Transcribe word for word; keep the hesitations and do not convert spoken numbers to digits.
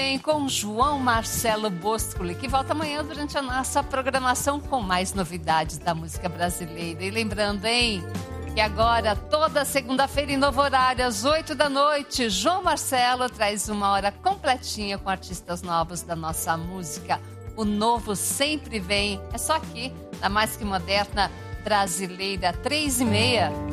Com João Marcelo Boscoli, que volta amanhã durante a nossa programação com mais novidades da música brasileira. E lembrando, hein, que agora, toda segunda-feira em novo horário, às oito da noite, João Marcelo traz uma hora completinha com artistas novos da nossa música. O novo sempre vem, é só aqui, na Mais Que Moderna Brasileira, três e meia.